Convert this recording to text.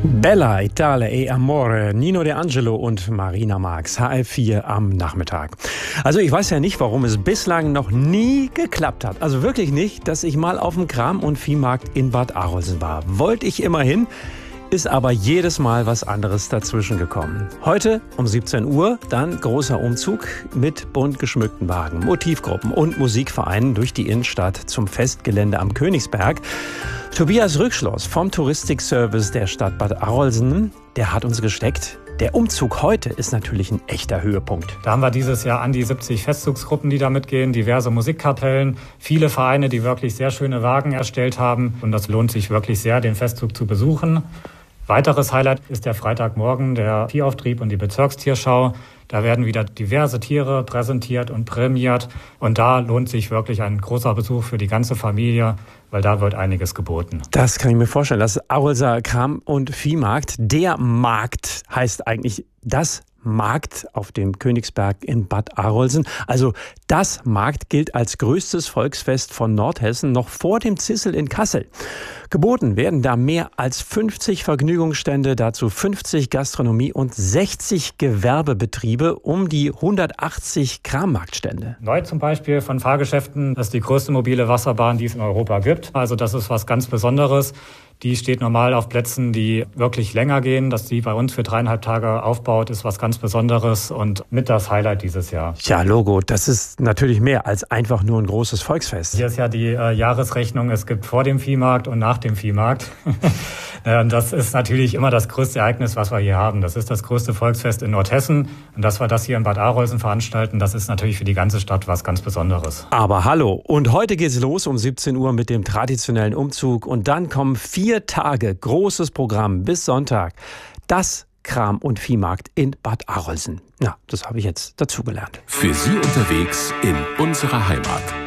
Bella Italia e Amore, Nino De Angelo und Marina Marx, HR4 am Nachmittag. Also ich weiß ja nicht, warum es bislang noch nie geklappt hat. Also wirklich nicht, dass ich mal auf dem Kram- und Viehmarkt in Bad Arolsen war. Wollte ich immerhin, ist aber jedes Mal was anderes dazwischen gekommen. Heute um 17 Uhr dann großer Umzug mit bunt geschmückten Wagen, Motivgruppen und Musikvereinen durch die Innenstadt zum Festgelände am Königsberg. Tobias Rückschloss vom Touristikservice der Stadt Bad Arolsen, der hat uns gesteckt. Der Umzug heute ist natürlich ein echter Höhepunkt. Da haben wir dieses Jahr an die 70 Festzugsgruppen, die da mitgehen, diverse Musikkapellen, viele Vereine, die wirklich sehr schöne Wagen erstellt haben. Und das lohnt sich wirklich sehr, den Festzug zu besuchen. Weiteres Highlight ist der Freitagmorgen, der Viehauftrieb und die Bezirkstierschau. Da werden wieder diverse Tiere präsentiert und prämiert. Und da lohnt sich wirklich ein großer Besuch für die ganze Familie, weil da wird einiges geboten. Das kann ich mir vorstellen. Das Arolser Kram- und Viehmarkt. Der Markt heißt eigentlich das Markt auf dem Königsberg in Bad Arolsen. Also das Markt gilt als größtes Volksfest von Nordhessen, noch vor dem Zissel in Kassel. Geboten werden da mehr als 50 Vergnügungsstände, dazu 50 Gastronomie- und 60 Gewerbebetriebe, um die 180 Krammarktstände. Neu zum Beispiel von Fahrgeschäften, das ist die größte mobile Wasserbahn, die es in Europa gibt. Also das ist was ganz Besonderes. Die steht normal auf Plätzen, die wirklich länger gehen. Dass die bei uns für 3,5 Tage aufbaut, ist was ganz Besonderes und mit das Highlight dieses Jahr. Ja, Logo, das ist natürlich mehr als einfach nur ein großes Volksfest. Hier ist ja die Jahresrechnung, es gibt vor dem Viehmarkt und nach dem Viehmarkt. Das ist natürlich immer das größte Ereignis, was wir hier haben. Das ist das größte Volksfest in Nordhessen. Und dass wir das hier in Bad Arolsen veranstalten, das ist natürlich für die ganze Stadt was ganz Besonderes. Aber hallo, und heute geht's los um 17 Uhr mit dem traditionellen Umzug. Und dann kommen 4 Tage großes Programm bis Sonntag. Das Kram- und Viehmarkt in Bad Arolsen. Ja, das habe ich jetzt dazugelernt. Für Sie unterwegs in unserer Heimat.